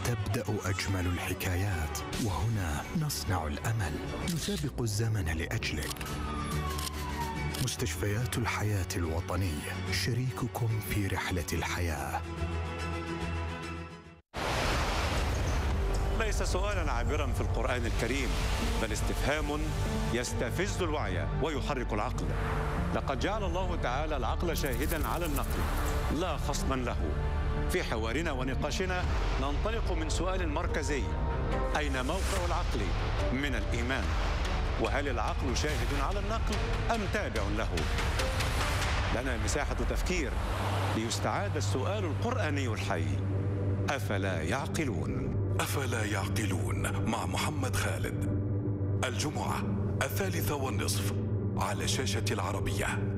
تبدأ أجمل الحكايات، وهنا نصنع الأمل، نسابق الزمن لأجلك. مستشفيات الحياة الوطنية، شريككم في رحلة الحياة. ليس سؤالا عابرا في القرآن الكريم، بل استفهام يستفز الوعي ويحرك العقل. لقد جعل الله تعالى العقل شاهدا على النقل لا خصما له. في حوارنا ونقاشنا ننطلق من سؤال مركزي: أين موقع العقل من الإيمان؟ وهل العقل شاهد على النقل أم تابع له؟ لنا مساحة تفكير ليستعاد السؤال القرآني الحي: أفلا يعقلون؟ أفلا يعقلون مع محمد خالد، الجمعة 3:30 على شاشة العربية.